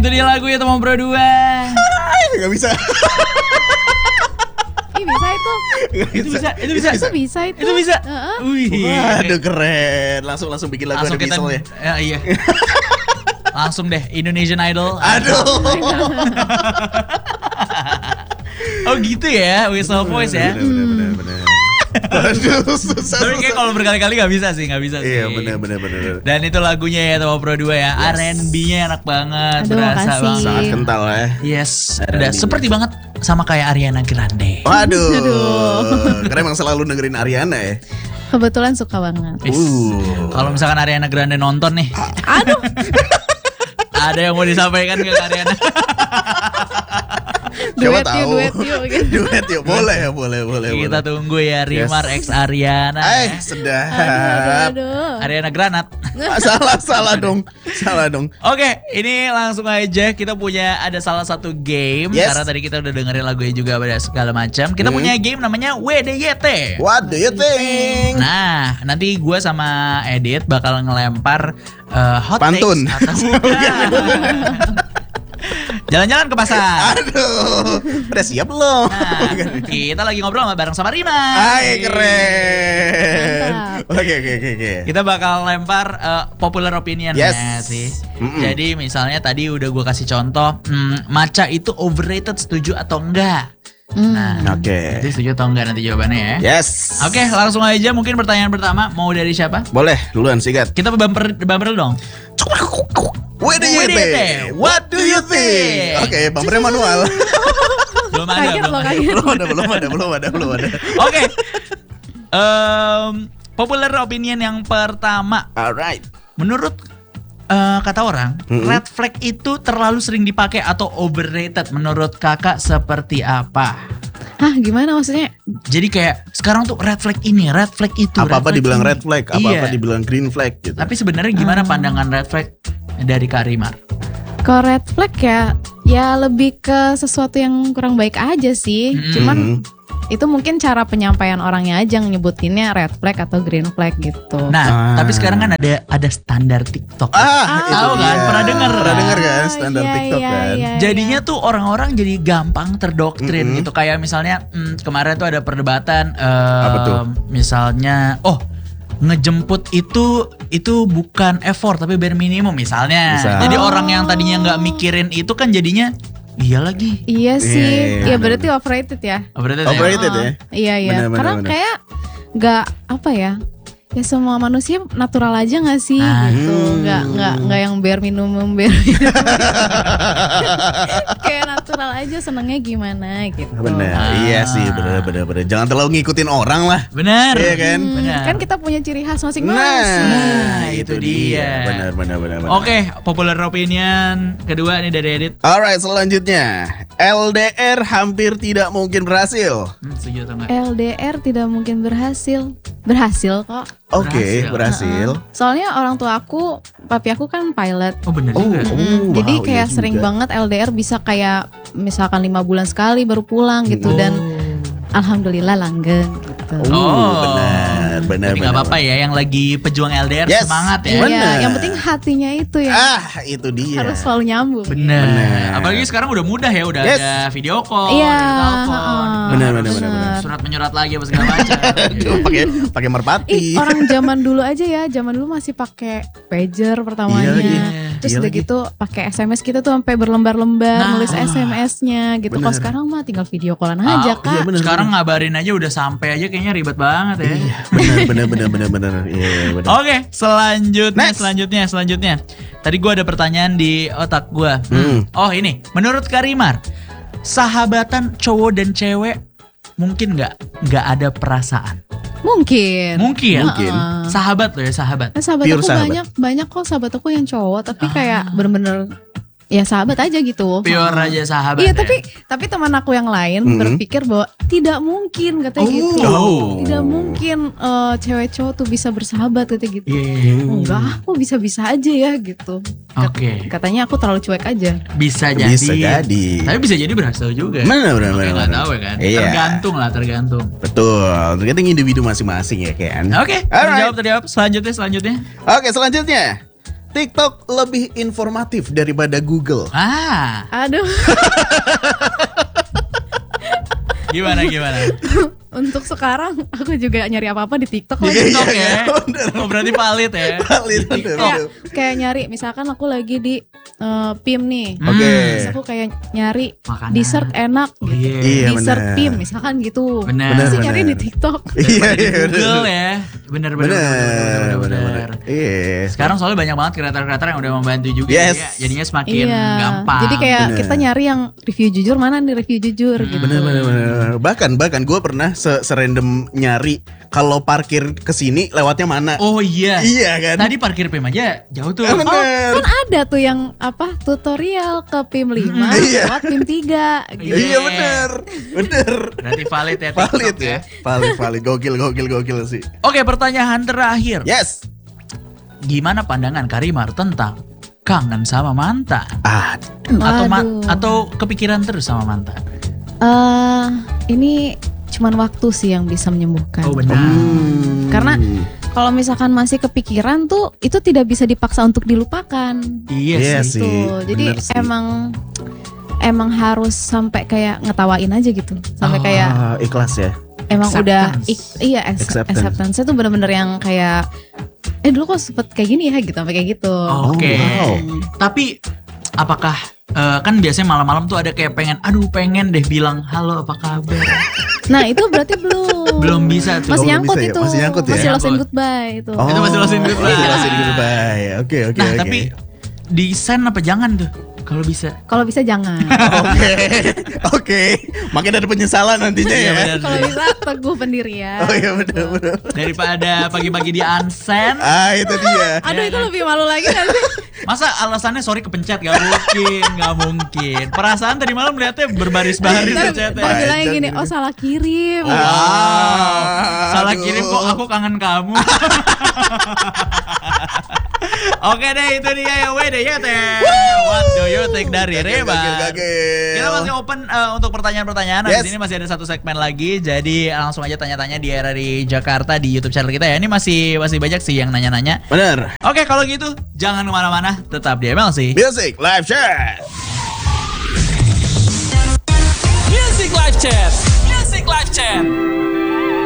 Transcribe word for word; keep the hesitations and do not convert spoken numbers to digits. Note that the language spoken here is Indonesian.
itu dia lagunya teman Pro dua. Gak bisa. Ih bisa itu. Itu bisa, itu bisa. Itu bisa itu. Itu bisa. Heeh. Wih. Waduh keren. Langsung langsung bikin lagu Langsung ada kita, Diesel ya. ya iya. Langsung deh Indonesian Idol. Aduh. Oh gitu ya, whistle voice ya. Bener bener bener. Aduh susah. Tapi kayak kalau berkali-kali gak bisa sih, gak bisa sih. Iya bener bener bener. Dan itu lagunya ya Teman Pro dua ya. Yes. R and B-nya enak banget, Aduh, berasa makasih. banget. Sangat kental ya. Yes, R and B. udah seperti banget sama kayak Ariana Grande. Waduh. Aduh. Karena emang selalu dengerin Ariana ya. Kebetulan suka banget. Wis. Uh. Kalau misalkan Ariana Grande nonton nih, Aduh. ada yang mau disampaikan ke Ariana? Duet Siapa yuk, tahu. duet yuk gitu. Duet yuk, boleh ya, boleh, boleh. Kita boleh. tunggu ya Rimar Yes. X Ariana. Eh, ya. sedap. Aduh, aduh. Ariana Granat. Ah, salah, salah dong. Salah dong. Oke, ini langsung aja kita punya ada salah satu game Yes. karena tadi kita udah dengerin lagunya juga pada segala macam. Kita Hmm. punya game namanya W D Y T. What do you think? Nah, nanti gue sama Edit bakal ngelempar uh, hot Pantun. takes atau bukan. Jalan-jalan ke pasar. Aduh, udah siap belum? Nah, kita lagi ngobrol sama bareng sama Rima. Hai, keren. Mantap. Oke, oke, oke, oke. Kita bakal lempar uh, popular opinion Yes. ya sih. Mm-mm. Jadi misalnya tadi udah gue kasih contoh, hmm, matcha itu overrated, setuju atau enggak? Hmm. Nah, Oke. jadi setuju atau enggak nanti jawabannya ya. Yes. Oke, langsung aja mungkin pertanyaan pertama mau dari siapa? Boleh, duluan sikat. Kita bumper bumper dong. W D Y T. What do you think? Oke, bumpernya manual. Belum ada, Kaget belum loh, ada. kaget. belum ada, belum ada, belum ada, belum ada. Oke. Em, popular opinion yang pertama. Alright. Menurut eh, kata orang, Mm-mm. red flag itu terlalu sering dipakai atau overrated. Menurut kakak seperti apa? Hah, gimana maksudnya? Jadi kayak sekarang tuh red flag ini, red flag itu. Apa-apa red flag dibilang ini. red flag, apa-apa Iya. dibilang green flag gitu. Tapi sebenarnya gimana pandangan red flag dari Kak Rimar? Kalau red flag ya, ya lebih ke sesuatu yang kurang baik aja sih. Mm-mm. Cuman itu mungkin cara penyampaian orangnya aja yang nyebutinnya red flag atau green flag gitu. Nah, Ah. tapi sekarang kan ada ada standar TikTok. Ah, itu tahu kan? dia. Pernah denger Pernah kan? denger kan standar Iya, TikTok iya, kan? iya. Jadinya tuh orang-orang jadi gampang terdoktrin Mm-mm. gitu. Kayak misalnya hmm, kemarin tuh ada perdebatan em, Apa tuh? misalnya oh ngejemput itu itu bukan effort tapi bare minimum misalnya. Misal. Jadi Oh. orang yang tadinya nggak mikirin itu kan jadinya iya lagi. Iya sih, Iya, iya, ya berarti overrated ya. Berarti ya? Overrated ya? Iya iya, Benar, benar, karena benar. kayak nggak apa ya? Ya semua manusia natural aja nggak sih Ah. gitu, nggak nggak nggak yang bare minimum bare minimum. Kayak natural aja, senengnya gimana gitu. Bener, Ah. iya sih, bener, bener, bener. Jangan terlalu ngikutin orang lah. Benar. Iya kan? Hmm, Benar. kan kita punya ciri khas masing-masing. Nah, itu dia. Benar, benar, benar, benar. Oke, popular opinion kedua nih dari Edit. Alright, selanjutnya L D R hampir tidak mungkin berhasil. Hmm, setuju atau enggak? L D R tidak mungkin berhasil. Berhasil kok. Oke, Berhasil. berhasil. Soalnya orang tua aku, papi aku kan pilot. Oh benar Oh, juga. oh, Mm, Jadi wow, kayak iya sering juga. banget L D R bisa kayak misalkan lima bulan sekali baru pulang gitu. Oh. Dan alhamdulillah langgeng gitu. Oh, Oh. benar, benar, Jadi nggak benar. apa-apa ya yang lagi pejuang L D R Yes. semangat ya. Iya, benar. yang penting hatinya itu ya Ah, itu dia. harus selalu nyambung. Bener. Bener. Apalagi sekarang udah mudah ya, udah Yes. ada video call, Iya, ada telepon. heeh. Bener, bener, bener, bener. Surat menyurat lagi apa segala macam. Aduh, pakai pakai merpati. Ih, orang zaman dulu aja ya, zaman dulu masih pakai pager pertamanya. Iya lagi. Terus Iya udah lagi. gitu pakai S M S kita tuh sampai berlembar-lembar Nah. nulis S M S-nya gitu. Kalau Bener. sekarang mah tinggal video callan Ah, aja, iya, Kak. bener. Sekarang ngabarin aja udah sampai aja kayaknya ribet banget ya. Iya, benar, benar, benar, benar, benar. Iya, benar. Oke, selanjutnya, Next. selanjutnya, selanjutnya. Tadi gua ada pertanyaan di otak gua. Hmm. Oh ini, menurut Karimar, sahabatan cowok dan cewek mungkin nggak nggak ada perasaan? Mungkin. Mungkin. Mungkin. Heeh. Sahabat loh ya, sahabat. Nah, sahabat Pure aku sahabat. banyak banyak kok sahabat aku yang cowok tapi Ah. kayak bener-bener ya sahabat aja gitu. Pure Heeh. aja sahabat. Iya, ya. tapi tapi teman aku yang lain Mhm. berpikir bahwa tidak mungkin katanya Oh. gitu. Oh. Tidak mungkin eh, cewek cowok tuh bisa bersahabat katanya gitu. Iya, iya, iya. Enggak, aku bisa-bisa aja ya gitu. Kat- Oke. Katanya aku terlalu cuek aja. Bisa jadi. Bisa jadi. Tapi bisa jadi berhasil juga. Benar, benar, Oke, benar, nggak benar. tahu ya kan. Iya. Tergantung lah, tergantung. Betul. Tergantung individu masing-masing ya kan. Oke, Alright. terjawab, terjawab. Selanjutnya, selanjutnya. Oke, selanjutnya. TikTok lebih informatif daripada Google? Ah, Aduh, gimana gimana? untuk sekarang aku juga nyari apa-apa di TikTok Iya, lagi. TikTok iya, ya. bener. Oh, berarti valid ya. Valid, Di bener, TikTok. bener. Kayak nyari, misalkan aku lagi di eh, P I M nih. Hmm. Oke. Terus aku kayak nyari Makanan. dessert enak gitu. Iya. Iya, Dessert bener. P I M misalkan gitu. Bener. Pasti Bener, nyari bener. di TikTok. Iya, Daripada di iya, Google bener. ya. Bener bener Bener, bener, bener, bener. Iya. Sekarang soalnya banyak banget kreator-kreator yang udah membantu juga. Yes. Ya. Jadinya semakin Iya. gampang. Jadi kayak Bener. kita nyari yang review jujur, mana nih review jujur Hmm. gitu. Bener bener bener. Bahkan bahkan gue pernah se serandom nyari kalau parkir ke sini lewatnya mana. Oh iya. Iya kan? Tadi parkir P I M aja jauh tuh. Eh, bener. Kan ada tuh yang apa tutorial ke P I M lima Iya. lewat P I M tiga gitu. Iya bener. Bener. Berarti valid ya TikTok Valid ya. Valid valid gokil gokil gokil sih. Oke, pertanyaan terakhir. Yes. Gimana pandangan Karimar tentang kangen sama mantan? Ah, Atau ma- Waduh. atau kepikiran terus sama mantan? Eh, ini cuman waktu sih yang bisa menyembuhkan. Oh benar. hmm. Karena kalau misalkan masih kepikiran tuh itu tidak bisa dipaksa untuk dilupakan. Iya Iya sih. sih. Tuh. Jadi bener sih. emang emang harus sampai kayak ngetawain aja gitu. Sampai Oh. kayak Ah, ikhlas ya. emang udah Acceptance. ik- iya ex- Acceptance. acceptance itu bener-bener yang kayak eh dulu kok sempet kayak gini ya gitu sampai kayak gitu. Oke. Oh, wow. Tapi apakah eh, kan biasanya malam-malam tuh ada kayak pengen, aduh pengen deh bilang halo apa kabar. Nah itu berarti belum. Belum bisa tuh. Masih Oh, belum nyangkut bisa ya? itu. Masih nyangkut ya? Masih lost in Nyangkut. goodbye itu. Oh, Itu masih lost in goodbye. Masih lost in goodbye. Oke oke Nah oke. tapi di send apa jangan tuh kalau bisa. Kalau bisa jangan. Oke, oke. Makin ada penyesalan nantinya Iya, ya. benar. Kalau bisa teguh pendirian. Oh iya benar benar. Daripada pagi-pagi di unsend. Ah itu dia. Aduh Iya itu kan? lebih malu lagi kan sih. Masa alasannya sorry kepencet? Gak mungkin, gak mungkin. Perasaan tadi malam lihatnya berbaris-baris Ntar ya chatnya. ntar bilangnya Jangan gini, gini. oh salah kirim. Wow. Ah, Salah aduh. kirim kok aku kangen kamu. Oke deh itu dia ya W D Y T. What do you think dari Gagil, Reba? gagil, gagil. Kita masih open uh, untuk pertanyaan-pertanyaan. Yes. Di sini masih ada satu segmen lagi. Jadi langsung aja tanya-tanya di era di Jakarta di YouTube channel kita ya. Ini masih masih banyak sih yang nanya-nanya. Bener. Oke kalau gitu jangan kemana-mana, tetap di M L C. Music live chat. Music Live Chat. Music Live Chat.